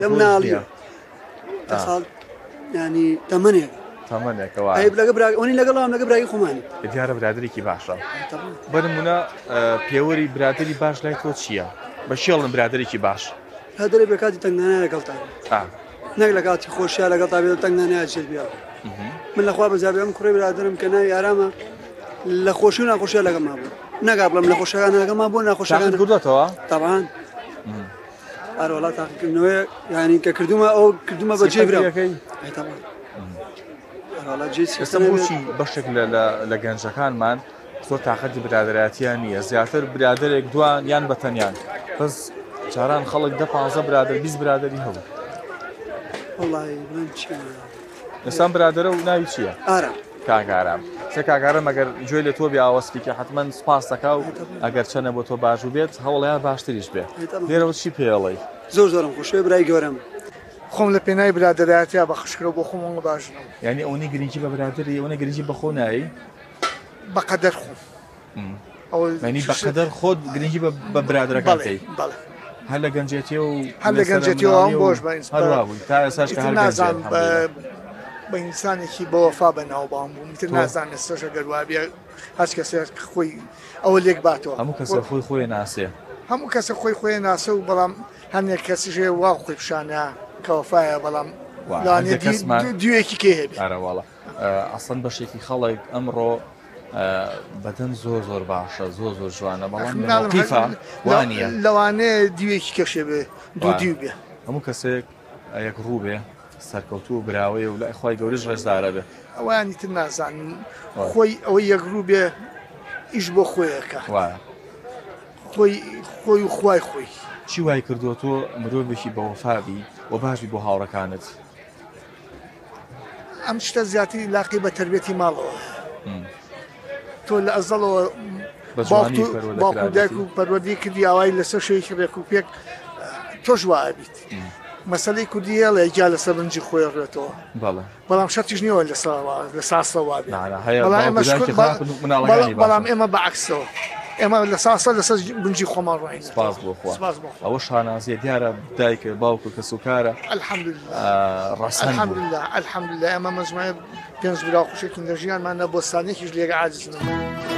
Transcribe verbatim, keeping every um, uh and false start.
لەم ناڵیە ساڵ ینی تەمەنێک تەمەنێکەوە ئەی لەگە ئەوی لەگەڵام لەگە برای خۆمانی دیارە برادێکی باشە بەنمونە پێوەری برادری باش لای تۆ چییە؟ بە شێڵم برادێکی باش هەدەرێ بە کاتی تەنگانای لەگەڵتا نەک لە کاتی خۆشیە لەگەڵتا بێت تەنگانای چێت بیا من لەخوا بەزار بێم کوڕی برادرم کە ناوی ئارامە لە خۆشی و ناخۆشیە لەگەڵما بوو نەگا بڵم لە خۆشەکان لەگەڵما بوو ناخۆشەکان کردوێتەوە تەبعان ئەرە وڵات تاقیکردنەوەی ینی کە کردومە ئەو کردومە بەجێ براکەی ئێستا بۆچی بەشێک لە گەنجەکانمان زۆر تاقەتی برادایەتیان نییە زیاتر برادێک دوان یان بەتەنیان بەس جاران خەڵک دە پانزە برادر بیست برادری هەبوو ئێستا برادرە و ناوی چییە؟ ئارام کاکارام سێ کاکارم ئەگەر گوێ لە تۆ بیاوەستی کە حتمما سپاس دەکا و ئەگەر چەنە بۆ تۆ باش و بێت هەوڵیان باشتریش بێ لێرەوە چی پێڵی زۆر زۆرم خۆشێ برای گەورم خۆم لە پێناوی برادایەتیا بە خشکرە بۆ خۆمەوە باشنەوە یعنی ئەوەی گرنگی بە برادری ئەوەی گرنگی بە خۆ نایی بەقەدەر خۆم ینی بەقەدەر خۆت گرنگی بە برادەکەی هەر لە گەنجێتی و هەر لە گەنجێتیەوە ئەم بۆش هەروابوو تا ئێساش کە هەر نازان بە ئینسانێکی بە وەفا بەناوبان بوو میتر نازانێت سەشە گەروابێ هەچ کەسێک خۆی ئەوە لێک باتەوە هەموو کەسە خۆی خۆی ناسێ هەموو کەسە خۆی خۆی ناسە و بەڵام هەندێک کەسیژێ وا خۆی پیشانە کە وەفایە بەڵام دوێکی کێ هەبێ ئارەواڵە ئەسڵەن بەشێکی خەڵک ئەمڕۆ بەدەن زۆر زۆر باشە زۆر زۆر جوانە بەڵام قیفا وانە لەوانەیە دیوێکی کەشێ بێ دوو دیو بێ هەموو کەسێک یەک ڕوو بێ سەرکەوتوو و براوەیە و لای خۆی گەورەش ڕێزدارە بێ ئەوانی تر نازانن خۆی ئەوەی یەک ڕوو بێ ئیش بۆ خۆیەکە خۆی خۆی و خوای خۆی چی وای کردووە تۆ مرۆڤێکی بە وەفابی و باشی بۆ هاوڕەکانت ئەم شتە زیاتری لاقی بە تربێتی ماڵەوە تۆ لە ئەزەڵەوە باوکو دایک و پەروەردەی کردی ئاوای لەسەر شەیەکی ڕێک و پێک تۆش وایە بیت مەسەلەی کوردی هێڵە جا لەسەر بنجی خۆی ڕێتەوە بەڵام شەرتیش نییەوە لە ساسەوە بێ بەڵام ئێمە بەعکسەوە ئێمە لە ساسە لەسەر بنجی خۆمان ڕاین سپاس بۆ خوا ئەوە شانازیە دیارە دایکە باوکو کە سوکارە الحەمدوللا ئەلحەمدوللا ئێمە مەجموعە پێنج برا خوشێکی لە ژیانمان نە بۆستانێکیش لێرە عاجزن